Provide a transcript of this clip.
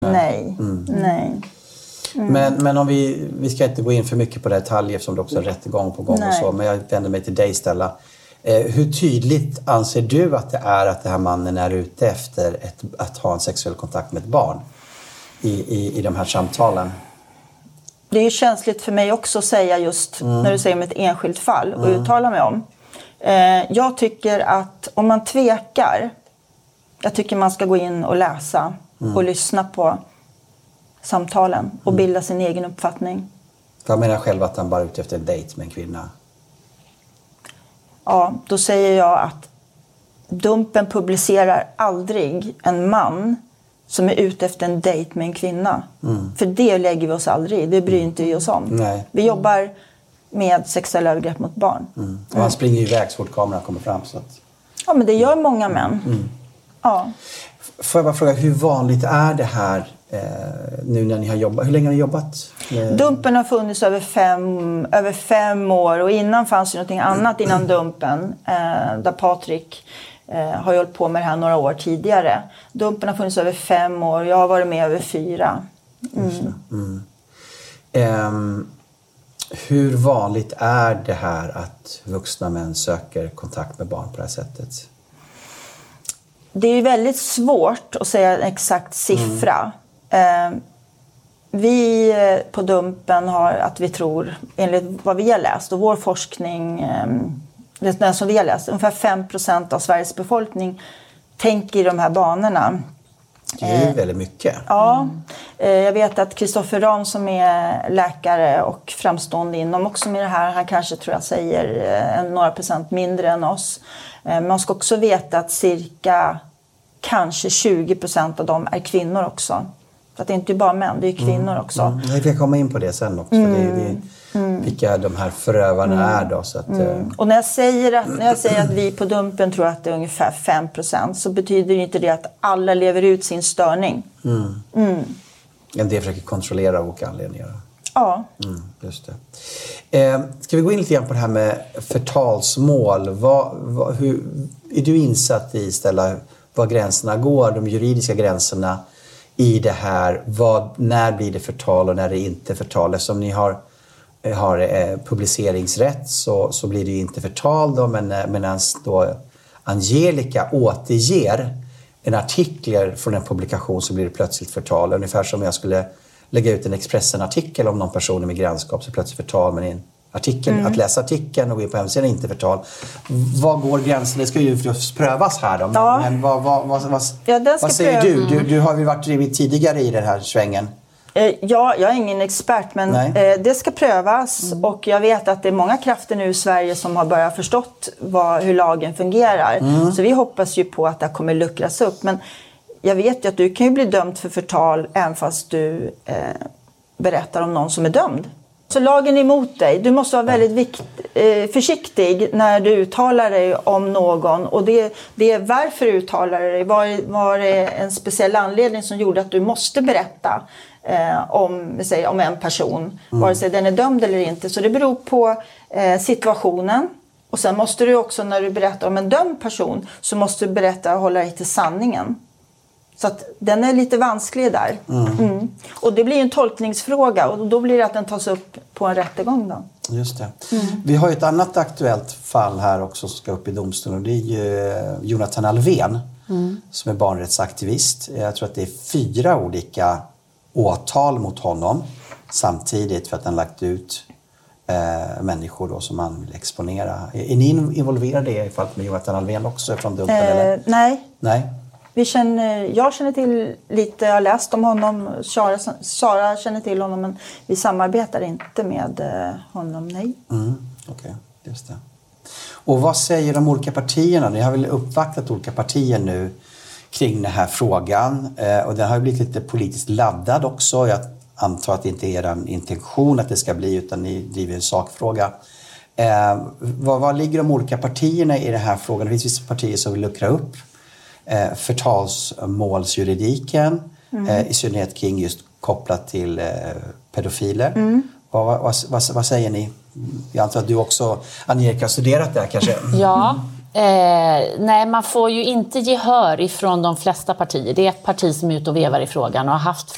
Nej. Men om vi ska inte gå in för mycket på detaljer eftersom det också är rättegång på gång och så. Men jag vänder mig till dig, Stella. Hur tydligt anser du att det är att den här mannen är ute efter att ha en sexuell kontakt med ett barn i de här samtalen? Det är ju känsligt för mig också att säga just när du säger om ett enskilt fall och uttala mig om. Jag tycker att om man tvekar, jag tycker man ska gå in och läsa och lyssna på samtalen och bilda sin egen uppfattning. Jag menar själv att han bara är ute efter en dejt med en kvinna. Ja, då säger jag att Dumpen publicerar aldrig en man som är ute efter en dejt med en kvinna. För det lägger vi oss aldrig i. Det bryr inte vi oss om. Nej. Vi jobbar med sexuella övergrepp mot barn. Och han springer ju iväg så fort kameran kommer fram. Så att... Ja, men det gör många män. Ja. Får jag bara fråga, hur vanligt är det här nu när ni har jobbat? Hur länge har ni jobbat? Dumpen har funnits över 5 år. Och innan fanns det något annat innan Dumpen. Där Patrik har hållit på med det här några år tidigare. Dumpen har funnits över 5 år. Jag har varit med över 4. Hur vanligt är det här att vuxna män söker kontakt med barn på det här sättet? Det är ju väldigt svårt att säga en exakt siffra. Vi på Dumpen har att vi tror, enligt vad vi har läst och vår forskning, det som vi har läst, ungefär 5% av Sveriges befolkning tänker i de här banorna. Det är ju väldigt mycket. Ja, jag vet att Kristoffer Ram som är läkare och framstående inom också med det här, han kanske tror jag säger några procent mindre än oss. Men man ska också veta att cirka kanske 20% av dem är kvinnor också. Så att det är inte bara män, det är kvinnor också. Jag kan komma in på det sen också. Vilka de här förövarna är då. Så att, Och när jag säger att vi på Dumpen tror att det är ungefär 5%, så betyder inte det att alla lever ut sin störning. En del försöker kontrollera av olika anledningar. Ja. Just det. Ska vi gå in lite grann på det här med förtalsmål? Hur är du insatt i, Stella, var gränserna går, de juridiska gränserna i det här? När blir det förtal och när det inte förtal? Eftersom ni har publiceringsrätt så blir det ju inte förtal då, men då Angelica återger en artikel från en publikation så blir det plötsligt förtal. Ungefär som jag skulle lägga ut en Expressen-artikel om någon person med grannskap så plötsligt förtal, men i en artikel, att läsa artikeln och gå in på hemsidan är inte förtal. Vad går gränsen? Det ska ju prövas här då. Men vad säger du? Du har ju varit tidigare i den här svängen. Ja, jag är ingen expert, men det ska prövas. Och jag vet att det är många krafter nu i Sverige som har börjat förstått hur lagen fungerar. Så vi hoppas ju på att det kommer luckras upp. Men jag vet ju att du kan ju bli dömd för förtal även fast du berättar om någon som är dömd. Så lagen är emot dig. Du måste vara väldigt försiktig när du uttalar dig om någon. Och det är varför du uttalar dig. Var det en speciell anledning som gjorde att du måste berätta om en person, vare sig den är dömd eller inte. Så det beror på situationen. Och sen måste du också, när du berättar om en dömd person, så måste du berätta och hålla dig till sanningen. Så att den är lite vansklig där. Och det blir en tolkningsfråga och då blir det att den tas upp på en rättegång då. Just det. Vi har ju ett annat aktuellt fall här också som ska upp i domstolen, och det är ju Jonathan Alvén som är barnrättsaktivist. Jag tror att det är 4 olika åtal mot honom samtidigt för att han lagt ut människor då som han vill exponera. Är ni involverade i fallet med Jonathan Alvén också från Dumpen? Eller? Nej. Jag känner till lite, jag har läst om honom. Sara känner till honom, men vi samarbetar inte med honom, nej. Okej, just det. Och vad säger de olika partierna? Ni har väl uppvaktat olika partier nu kring den här frågan. Och den har ju blivit lite politiskt laddad också. Jag antar att det inte är en intention att det ska bli, utan ni driver en sakfråga. Vad ligger de olika partierna i den här frågan? Det finns vissa partier som vill luckra upp förtalsmålsjuridiken, i synnerhet kring just kopplat till pedofiler. Vad säger ni? Jag antar att du också, Angelica, har studerat det här kanske? Ja, nej, man får ju inte gehör ifrån de flesta partier. Det är ett parti som är ute och vevar i frågan och har haft